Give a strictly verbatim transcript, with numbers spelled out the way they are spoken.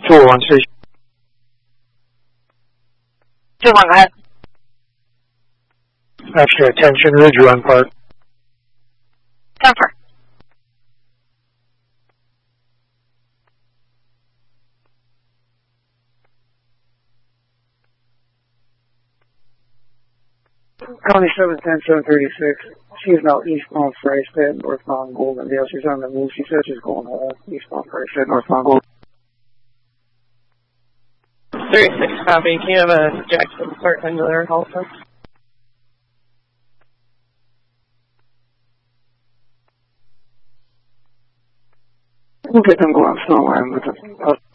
two one six. two one, go ahead. After attention, Ridge Run Park. ten four. County seven ten, seven thirty-six. She is now eastbound Freistadt, northbound Goldendale. She's on the move. She says she's going home. Eastbound Freistadt, northbound Goldendale. thirty-six copy. Can you have a Jackson Park Angular also? We'll get them going slow and with the